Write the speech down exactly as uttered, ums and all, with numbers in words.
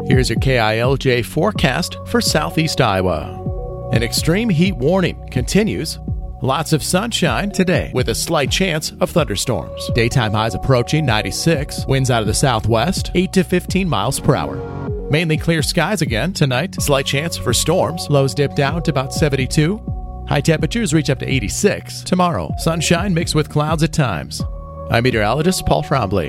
Here's your K I L J forecast for southeast Iowa. An extreme heat warning continues. Lots of sunshine today with a slight chance of thunderstorms. Daytime highs approaching ninety-six. Winds out of the southwest, eight to fifteen miles per hour. Mainly clear skies again tonight. Slight chance for storms. Lows dip down to about seventy-two. High temperatures reach up to eighty-six. Tomorrow, sunshine mixed with clouds at times. I'm meteorologist Paul Trombley.